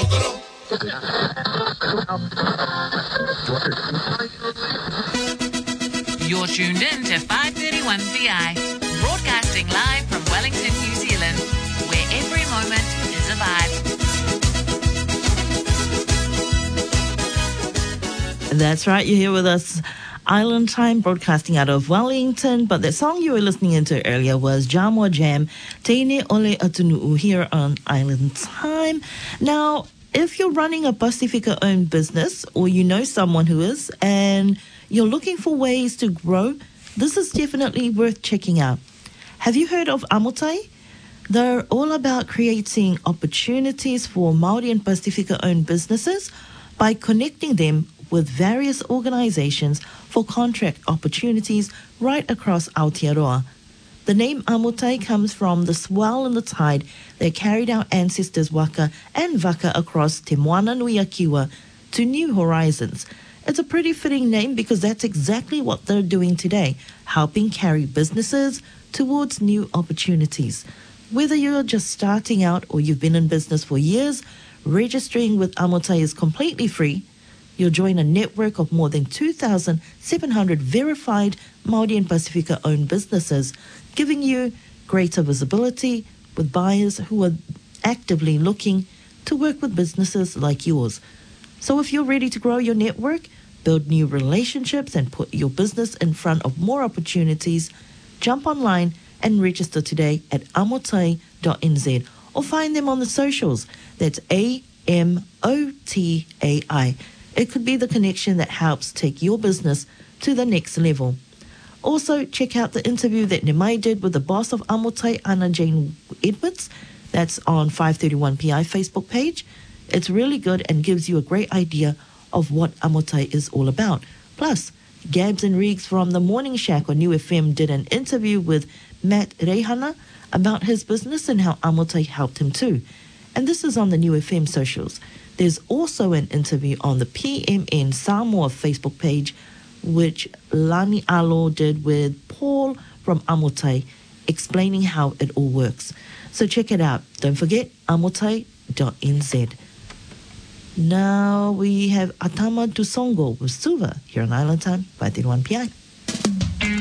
You're tuned in to 531 VI, broadcasting live from Wellington, New Zealand, where every moment is a vibe. That's right, you're here with us. Island Time, broadcasting out of Wellington. But the song you were listening into earlier was Jamwa Jam, Teine Ole Atunuu, here on Island Time. Now, if you're running a Pacifica-owned business, or you know someone who is, and you're looking for ways to grow, this is definitely worth checking out. Have you heard of Amotai? They're all about creating opportunities for Māori and Pacifica-owned businesses by connecting them with various organizations for contract opportunities right across Aotearoa. The name Amotai comes from the swell in the tide that carried our ancestors waka and waka across Te Moana Nui a Kiwa to new horizons. It's a pretty fitting name because that's exactly what they're doing today, helping carry businesses towards new opportunities. Whether you're just starting out or you've been in business for years, registering with Amotai is completely free. You'll join a network of more than 2,700 verified Māori and Pacifica-owned businesses, giving you greater visibility with buyers who are actively looking to work with businesses like yours. So if you're ready to grow your network, build new relationships and put your business in front of more opportunities, jump online and register today at amotai.nz or find them on the socials. That's AMOTAI. It could be the connection that helps take your business to the next level. Also, check out the interview that Nemai did with the boss of Amotai, Anna Jane Edwards. That's on 531PI Facebook page. It's really good and gives you a great idea of what Amotai is all about. Plus, Gabs and Riggs from the Morning Shack on New FM did an interview with Matt Reihana about his business and how Amotai helped him too. And this is on the New FM socials. There's also an interview on the PMN Samoa Facebook page, which Lani Alo did with Paul from Amotai, explaining how it all works. So check it out. Don't forget, amotai.nz. Now we have Atama Dusongo with Suva here on Island Time by 31PI.